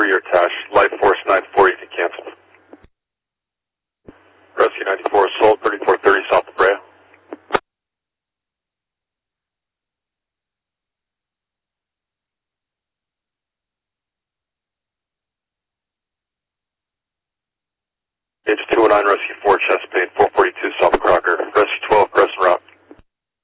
3 or Tash. Life Force 940 to cancel. Rescue 94 Soul 3430 South of Brea. H219 Rescue 4 chest pain 442 South of Crocker. Rescue 12 Crescent Route.